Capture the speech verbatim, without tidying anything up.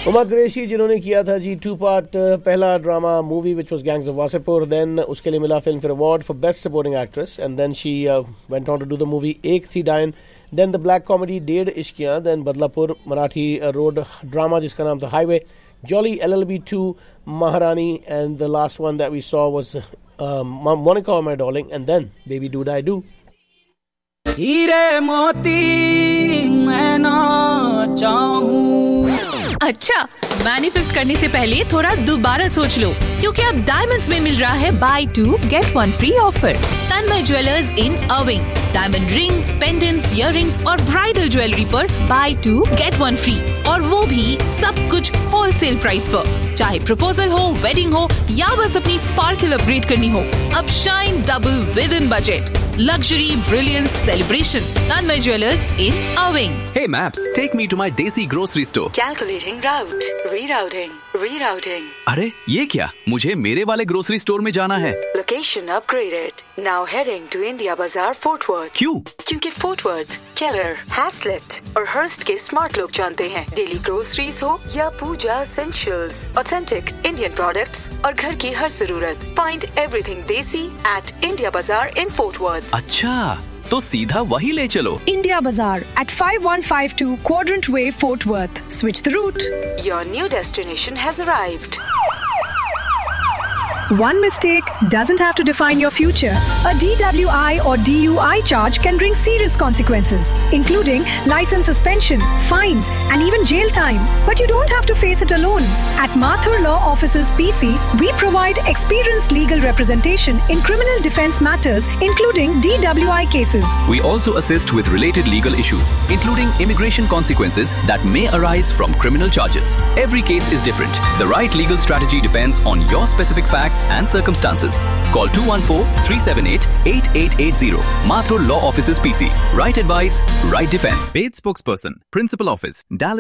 उमा कुरैशी जिन्होंने किया था जी टू पार्ट पहला drama movie which was gangs of Wasseypur, then उसके लिए मिला film fair award for best supporting actress, and then she went on to do the movie एक थी डायन, देन द ब्लैक कॉमेडी डेढ़ इश्कियां, then Badlapur Marathi road drama जिसका नाम था highway, jolly L L B to, महारानी, and the last one that we saw was Monika my darling, and then baby do I do. हीरे मोती मैं ना चाहूं. अच्छा, मैनिफेस्ट करने से पहले थोड़ा दोबारा सोच लो, क्योंकि अब डायमंड्स में मिल रहा है by to get one free offer. Tanmay jewellers in अर्विंग. Diamond rings, pendants, earrings और ब्राइडल ज्वेलरी पर by to get one free, और वो भी सब कुछ होलसेल प्राइस पर. चाहे प्रपोजल हो, वेडिंग हो या बस अपनी स्पार्कल अपग्रेड करनी हो, अब shine double with in budget. Luxury, brilliance, celebration. Tanmay Jewelers in Irving. Hey Maps, take me to my Desi grocery store. Calculating route. Rerouting. Rerouting. अरे ये क्या? मुझे मेरे वाले ग्रोसरी स्टोर में जाना है. Location upgraded. Now heading to India Bazaar, Fort Worth. क्यों? क्योंकि Fort Worth, Keller, Haslett और Hearst के स्मार्ट लोग जानते हैं. डेली ग्रोसरीज हो या पूजा essentials, authentic Indian products और घर की हर जरूरत. Find everything Desi at India Bazaar in Fort Worth. अच्छा, तो सीधा वही ले चलो. India Bazaar at five one five two Quadrant Way, Fort Worth. Switch the route. Your new destination has arrived. One mistake doesn't have to define your future. A D W I or D U I charge can bring serious consequences, including license suspension, fines, and even jail time. But you don't have to face it alone. At Mathur Law Offices P C, we provide experienced legal representation in criminal defense matters, including D W I cases. We also assist with related legal issues, including immigration consequences that may arise from criminal charges. Every case is different. The right legal strategy depends on your specific facts and circumstances. Call two one four, three seven eight, eight eight eight zero. Mathur Law Offices P C. Right advice, right defense. Paid spokesperson, Principal Office, Dallas.